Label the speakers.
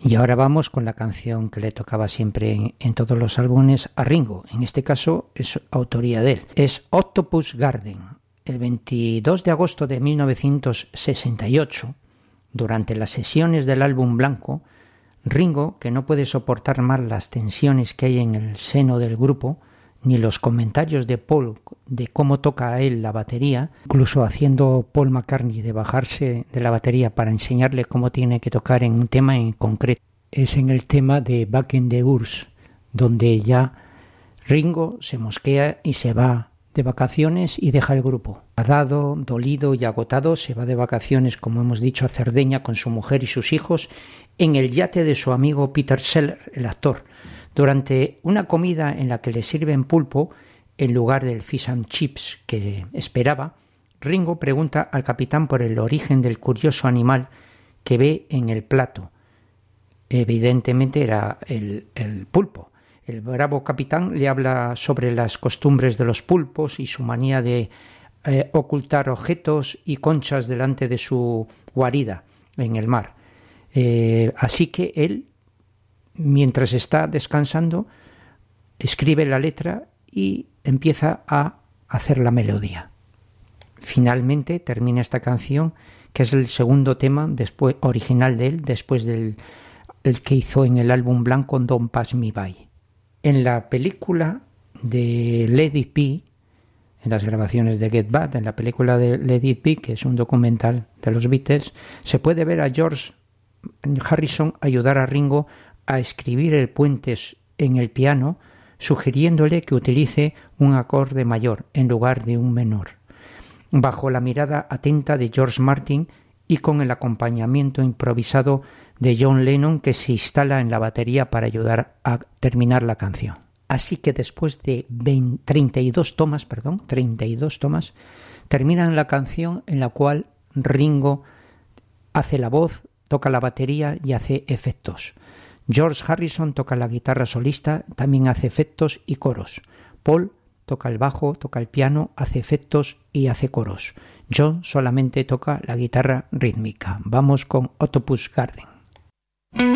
Speaker 1: Y ahora vamos con la canción que le tocaba siempre en todos los álbumes a Ringo. En este caso es autoría de él. Es Octopus Garden. El 22 de agosto de 1968, durante las sesiones del álbum blanco, Ringo, que no puede soportar más las tensiones que hay en el seno del grupo, ni los comentarios de Paul de cómo toca a él la batería, incluso haciendo Paul McCartney de bajarse de la batería para enseñarle cómo tiene que tocar en un tema en concreto. Es en el tema de Back in the Woods, donde ya Ringo se mosquea y se va de vacaciones y deja el grupo. Dado, dolido y agotado, se va de vacaciones, como hemos dicho, a Cerdeña con su mujer y sus hijos en el yate de su amigo Peter Sellers, el actor. Durante una comida en la que le sirven pulpo en lugar del fish and chips que esperaba, Ringo pregunta al capitán por el origen del curioso animal que ve en el plato. Evidentemente era el pulpo. El bravo capitán le habla sobre las costumbres de los pulpos y su manía de ocultar objetos y conchas delante de su guarida en el mar. Así que él, mientras está descansando, escribe la letra y empieza a hacer la melodía. Finalmente termina esta canción, que es el segundo tema original de él, después del el que hizo en el álbum blanco Don't Pass Me By. En la película de Let It Be, en las grabaciones de Get Back, en la película de Let It Be, que es un documental de los Beatles, se puede ver a George Harrison ayudar a Ringo a escribir el puente en el piano, sugiriéndole que utilice un acorde mayor en lugar de un menor, bajo la mirada atenta de George Martin y con el acompañamiento improvisado de John Lennon, que se instala en la batería para ayudar a terminar la canción. Así que después de 32 tomas, terminan la canción en la cual Ringo hace la voz, toca la batería y hace efectos. George Harrison toca la guitarra solista, también hace efectos y coros. Paul toca el bajo, toca el piano, hace efectos y hace coros. John solamente toca la guitarra rítmica. Vamos con Octopus Garden.